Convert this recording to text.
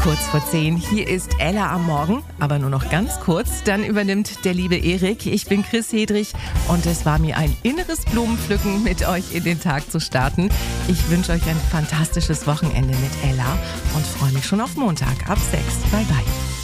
Kurz vor 10. Hier ist Ella am Morgen, aber nur noch ganz kurz. Dann übernimmt der liebe Erik. Ich bin Chris Hedrich und es war mir ein inneres Blumenpflücken, mit euch in den Tag zu starten. Ich wünsche euch ein fantastisches Wochenende mit Ella und freue mich schon auf Montag ab 6. Bye bye.